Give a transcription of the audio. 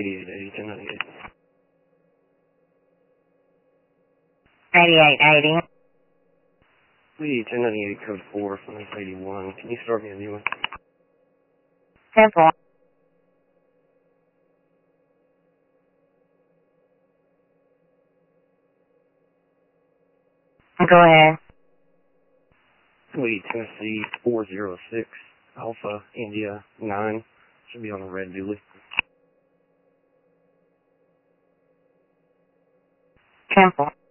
8880, 1098. 8880. Lead 1098 code 4 from 81. Can you start me a new one? Simple. Go ahead. Lead Tennessee 406 Alpha India 9. Should be on a red dually. Simple.